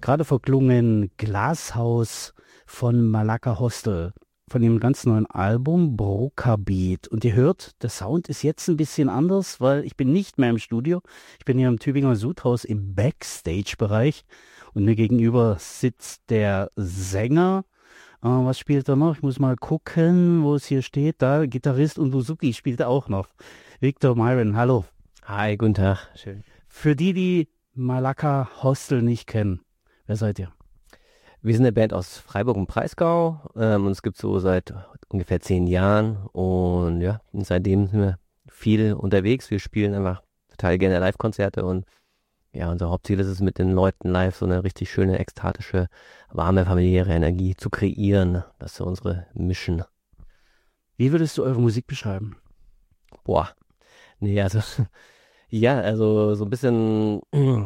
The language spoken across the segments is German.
Gerade verklungen Glashaus von Malaka Hostel, von dem ganz neuen Album Broca Beat. Und ihr hört, der Sound ist jetzt ein bisschen anders, weil ich bin nicht mehr im Studio. Ich bin hier im Tübinger Sudhaus im Backstage-Bereich und mir gegenüber sitzt der Sänger. Was spielt er noch? Ich muss mal gucken, wo es hier steht. Da, Gitarrist und Buzuki spielt er auch noch. Victor Myron, hallo. Hi, guten Tag. Schön. Für die Malaka Hostel nicht kennen, wer seid ihr? Wir sind eine Band aus Freiburg und Breisgau. Uns gibt es so seit ungefähr 10 Jahren. Und ja, und seitdem sind wir viel unterwegs. Wir spielen einfach total gerne Live-Konzerte. Und ja, unser Hauptziel ist es, mit den Leuten live so eine richtig schöne, ekstatische, warme, familiäre Energie zu kreieren. Das ist so unsere Mission. Wie würdest du eure Musik beschreiben? Boah. Nee, also, ja, also so ein bisschen,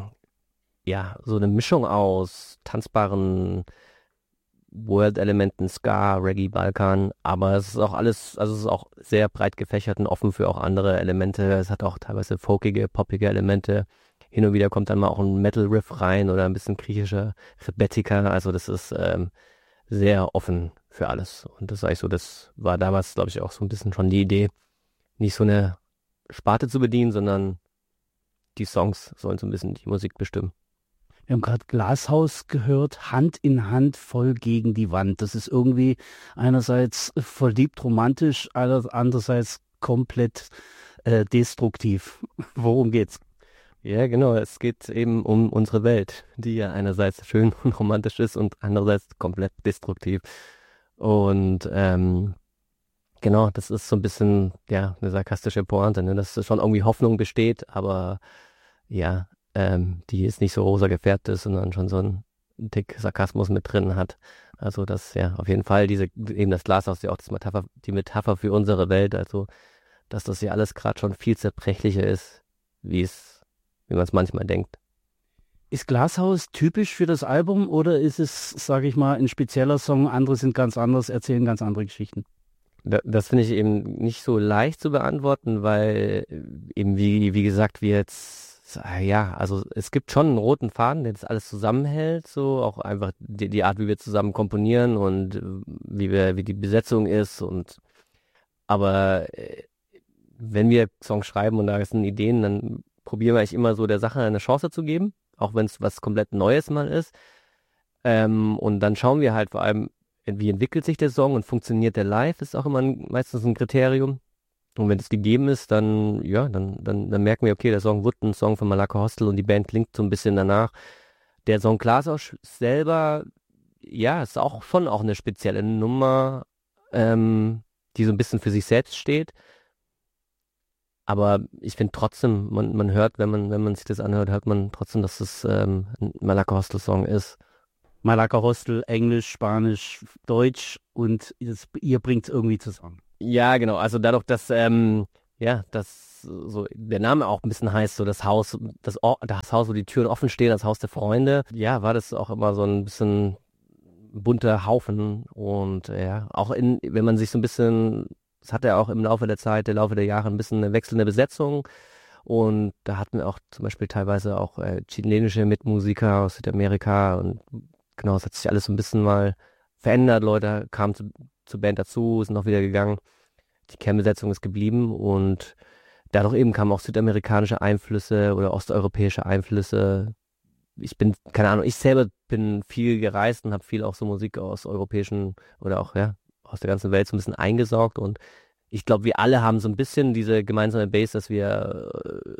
ja, so eine Mischung aus tanzbaren World-Elementen, Ska, Reggae, Balkan, aber es ist auch alles, also es ist auch sehr breit gefächert und offen für auch andere Elemente. Es hat auch teilweise folkige, poppige Elemente. Hin und wieder kommt dann mal auch ein Metal-Riff rein oder ein bisschen griechischer Rebettika. Also das ist sehr offen für alles. Und das ist eigentlich so, das war damals, glaube ich, auch so ein bisschen schon die Idee, nicht so eine Sparte zu bedienen, sondern die Songs sollen so ein bisschen die Musik bestimmen. Wir haben gerade Glashaus gehört, Hand in Hand voll gegen die Wand. Das ist irgendwie einerseits verliebt romantisch, andererseits komplett destruktiv. Worum geht's? Ja, genau. Es geht eben um unsere Welt, die ja einerseits schön und romantisch ist und andererseits komplett destruktiv. Und genau, das ist so ein bisschen, ja, eine sarkastische Pointe, ne? Dass schon irgendwie Hoffnung besteht, aber ja, die jetzt nicht so rosa gefärbt ist, sondern schon so einen Tick Sarkasmus mit drin hat. Also das, ja, auf jeden Fall eben das Glashaus, ja auch die Metapher für unsere Welt, also dass das ja alles gerade schon viel zerbrechlicher ist, wie man es manchmal denkt. Ist Glashaus typisch für das Album oder ist es, sage ich mal, ein spezieller Song, andere sind ganz anders, erzählen ganz andere Geschichten? Das finde ich eben nicht so leicht zu beantworten, weil eben wie gesagt, wir jetzt, ja, also es gibt schon einen roten Faden, der das alles zusammenhält, so auch einfach die Art, wie wir zusammen komponieren und wie die Besetzung ist aber wenn wir Songs schreiben und da sind Ideen, dann probieren wir eigentlich immer so der Sache eine Chance zu geben, auch wenn es was komplett Neues mal ist. Und dann schauen wir halt vor allem, wie entwickelt sich der Song und funktioniert der live, ist auch immer meistens ein Kriterium. Und wenn es gegeben ist, dann merken wir, okay, der Song wird ein Song von Malaka Hostel und die Band klingt so ein bisschen danach. Der Song Glashaus selber, ja, ist auch schon auch eine spezielle Nummer, die so ein bisschen für sich selbst steht. Aber ich finde trotzdem, man hört, wenn man sich das anhört, hört man trotzdem, dass es ein Malaka Hostel Song ist. Malaka Hostel, Englisch, Spanisch, Deutsch und ihr bringt es irgendwie zusammen. Ja, genau. Also dadurch, dass dass so der Name auch ein bisschen heißt, so das Haus, wo die Türen offen stehen, das Haus der Freunde. Ja, war das auch immer so ein bisschen bunter Haufen und ja, auch wenn man sich so ein bisschen, das hat ja auch im Laufe der Jahre ein bisschen eine wechselnde Besetzung. Und da hatten wir auch zum Beispiel teilweise auch chilenische Mitmusiker aus Südamerika und genau, es hat sich alles so ein bisschen mal verändert. Leute kamen zur Band dazu, sind auch wieder gegangen. Die Kernbesetzung ist geblieben und dadurch eben kamen auch südamerikanische Einflüsse oder osteuropäische Einflüsse. Keine Ahnung, ich selber bin viel gereist und habe viel auch so Musik aus europäischen oder auch, ja, aus der ganzen Welt so ein bisschen eingesaugt und ich glaube, wir alle haben so ein bisschen diese gemeinsame Base, dass wir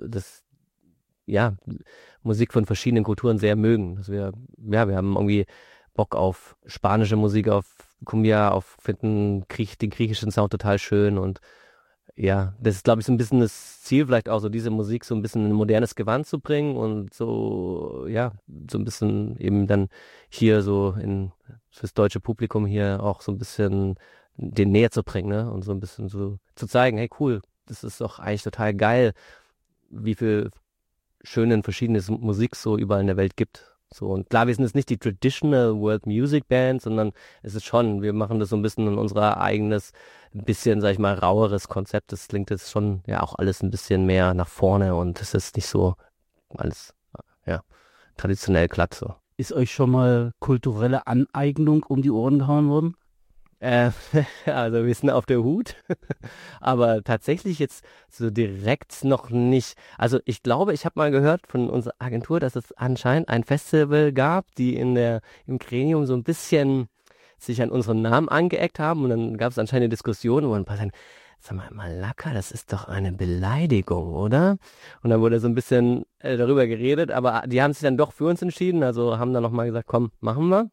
Musik von verschiedenen Kulturen sehr mögen. Dass wir haben irgendwie Bock auf spanische Musik, auf Cumbia, finden den griechischen Sound total schön und ja, das ist, glaube ich, so ein bisschen das Ziel, vielleicht auch so diese Musik so ein bisschen in ein modernes Gewand zu bringen und so, ja, so ein bisschen eben dann hier so fürs deutsche Publikum hier auch so ein bisschen den näher zu bringen, ne? Und so ein bisschen so zu zeigen, hey cool, das ist doch eigentlich total geil, wie viel schöne verschiedene Musik so überall in der Welt gibt. So, und klar, wir sind jetzt nicht die Traditional World Music Band, sondern es ist schon, wir machen das so ein bisschen in unser eigenes, ein bisschen, sag ich mal, raueres Konzept. Das klingt jetzt schon ja auch alles ein bisschen mehr nach vorne und es ist nicht so alles, ja, traditionell glatt so. Ist euch schon mal kulturelle Aneignung um die Ohren gehauen worden? Äh, also wir sind auf der Hut, aber tatsächlich jetzt so direkt noch nicht. Also ich glaube, ich habe mal gehört von unserer Agentur, dass es anscheinend ein Festival gab, die im Gremium so ein bisschen sich an unseren Namen angeeckt haben und dann gab es anscheinend eine Diskussion, wo ein paar sagen, sag mal, Malaka, das ist doch eine Beleidigung, oder? Und dann wurde so ein bisschen darüber geredet, aber die haben sich dann doch für uns entschieden, also haben dann nochmal gesagt, komm, machen wir.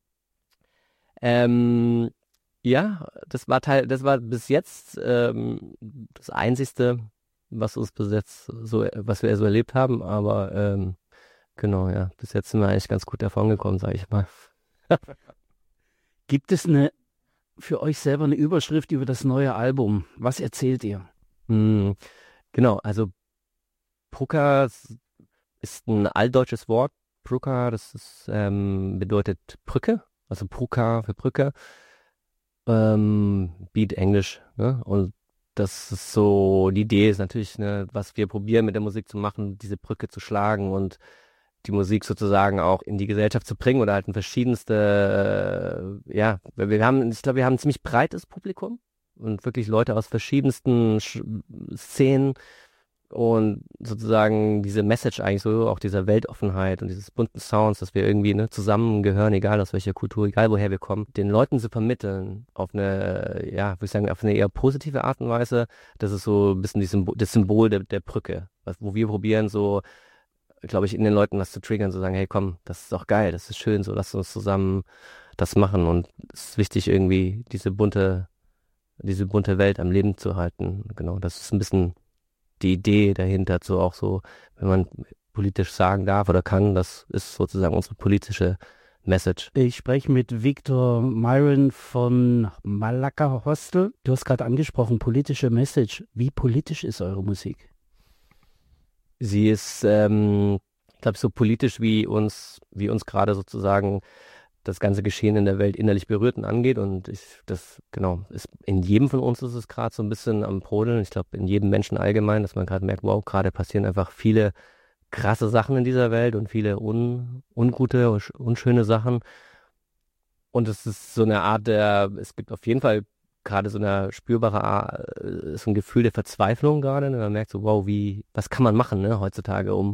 Ähm, ja, das war bis jetzt das Einzigste, was uns bis jetzt so, was wir so erlebt haben, aber genau, ja, bis jetzt sind wir eigentlich ganz gut davon gekommen, sage ich mal. Gibt es für euch selber eine Überschrift über das neue Album? Was erzählt ihr? Genau, also Pruka ist ein altdeutsches Wort. Pruka, das ist, bedeutet Brücke, also Pruka für Brücke. Beat Englisch, ne? Und das ist so, die Idee ist natürlich, ne, was wir probieren mit der Musik zu machen, diese Brücke zu schlagen und die Musik sozusagen auch in die Gesellschaft zu bringen oder halt in verschiedenste, ich glaube, wir haben ein ziemlich breites Publikum und wirklich Leute aus verschiedensten Szenen und sozusagen diese Message eigentlich so, auch dieser Weltoffenheit und dieses bunten Sounds, dass wir irgendwie zusammengehören, egal aus welcher Kultur, egal woher wir kommen, den Leuten zu vermitteln auf eine, ja, würde ich sagen, auf eine eher positive Art und Weise. Das ist so ein bisschen das Symbol der Brücke, wo wir probieren so, glaube ich, in den Leuten was zu triggern, zu sagen, hey komm, das ist doch geil, das ist schön, so lass uns zusammen das machen und es ist wichtig irgendwie diese bunte Welt am Leben zu halten. Genau, das ist ein bisschen die Idee dahinter, so auch so, wenn man politisch sagen darf oder kann, das ist sozusagen unsere politische Message. Ich spreche mit Victor Myron von Malaka Hostel. Du hast gerade angesprochen, politische Message. Wie politisch ist eure Musik? Sie ist, ich glaube, so politisch wie uns gerade sozusagen das ganze Geschehen in der Welt innerlich berührt und angeht. Und in jedem von uns ist es gerade so ein bisschen am Brodeln. Ich glaube, in jedem Menschen allgemein, dass man gerade merkt, wow, gerade passieren einfach viele krasse Sachen in dieser Welt und viele ungute, unschöne Sachen. Und es ist so eine Art es gibt auf jeden Fall gerade so eine spürbare, so ein Gefühl der Verzweiflung gerade. Ne? Man merkt so, wow, was kann man machen, ne, heutzutage, um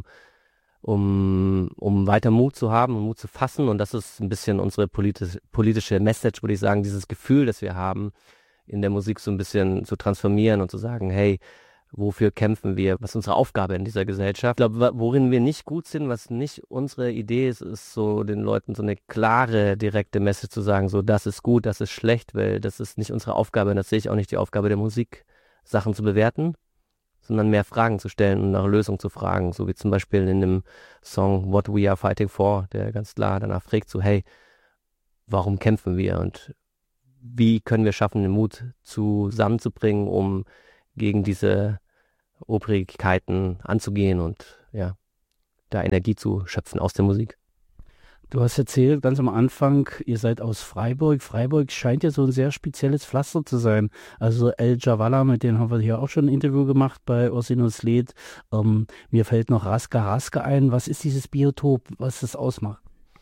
weiter Mut zu haben und Mut zu fassen. Und das ist ein bisschen unsere politische Message, würde ich sagen, dieses Gefühl, das wir haben, in der Musik so ein bisschen zu transformieren und zu sagen, hey, wofür kämpfen wir? Was ist unsere Aufgabe in dieser Gesellschaft? Ich glaube, worin wir nicht gut sind, was nicht unsere Idee ist, ist so den Leuten so eine klare, direkte Message zu sagen, so das ist gut, das ist schlecht, weil das ist nicht unsere Aufgabe und das sehe ich auch nicht die Aufgabe der Musik, Sachen zu bewerten, sondern mehr Fragen zu stellen und nach Lösungen zu fragen, so wie zum Beispiel in dem Song What We Are Fighting For, der ganz klar danach fragt, so hey, warum kämpfen wir und wie können wir schaffen, den Mut zusammenzubringen, um gegen diese Obrigkeiten anzugehen und ja, da Energie zu schöpfen aus der Musik. Du hast erzählt ganz am Anfang, ihr seid aus Freiburg. Freiburg scheint ja so ein sehr spezielles Pflaster zu sein. Also El Javala, mit denen haben wir hier auch schon ein Interview gemacht bei Ursinus Lied. Mir fällt noch Raska Raska ein. Was ist dieses Biotop, was das ausmacht?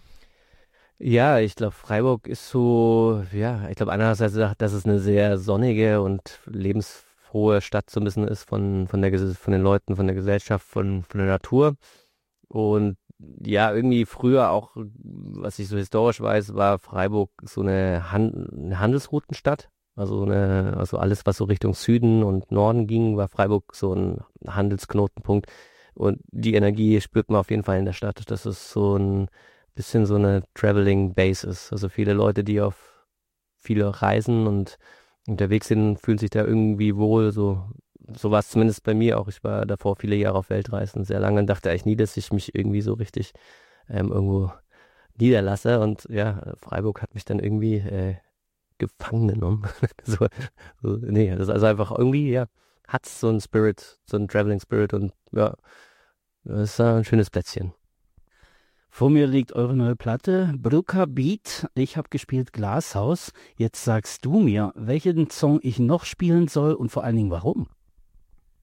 Ja, ich glaube, Freiburg ist so, ja, ich glaube einerseits, dass es eine sehr sonnige und lebensfrohe Stadt so ein bisschen ist von den Leuten, von der Gesellschaft, von der Natur. Und ja, irgendwie früher auch, was ich so historisch weiß, war Freiburg so eine Handelsroutenstadt. Also alles, was so Richtung Süden und Norden ging, war Freiburg so ein Handelsknotenpunkt. Und die Energie spürt man auf jeden Fall in der Stadt. Das ist so ein bisschen so eine Traveling Base ist. Also viele Leute, die auf viele reisen und unterwegs sind, fühlen sich da irgendwie wohl. So war es zumindest bei mir auch. Ich war davor viele Jahre auf Weltreisen, sehr lange und dachte eigentlich nie, dass ich mich irgendwie so richtig irgendwo niederlasse. Und ja, Freiburg hat mich dann irgendwie gefangen genommen. Nee, das ist also einfach irgendwie, ja, hat so einen Spirit, so einen Traveling Spirit und ja, das ist ein schönes Plätzchen. Vor mir liegt eure neue Platte, Bruka Beat. Ich habe gespielt Glashaus. Jetzt sagst du mir, welchen Song ich noch spielen soll und vor allen Dingen warum.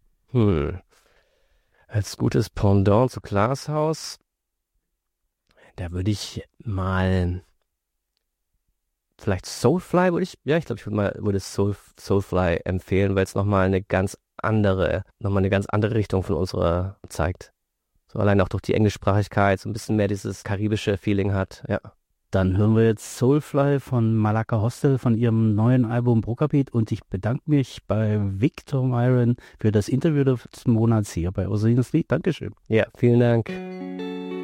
Als gutes Pendant zu Glashaus Da würde ich mal vielleicht Soulfly ich glaube, ich würde Soulfly empfehlen, weil es nochmal eine ganz andere Richtung von unserer zeigt. So allein auch durch die Englischsprachigkeit, so ein bisschen mehr dieses karibische Feeling hat, ja. Dann hören wir jetzt Soulfly von Malaka Hostel von ihrem neuen Album Brokerbeat und ich bedanke mich bei Victor Myron für das Interview des Monats hier bei Orsinius Lied. Dankeschön. Ja, vielen Dank.